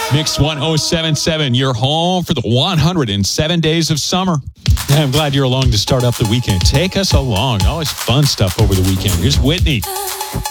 Mix 1077, you're home for the 107 days of summer. I'm glad you're along to start up the weekend. Take us along. Always fun stuff over the weekend. Here's Whitney.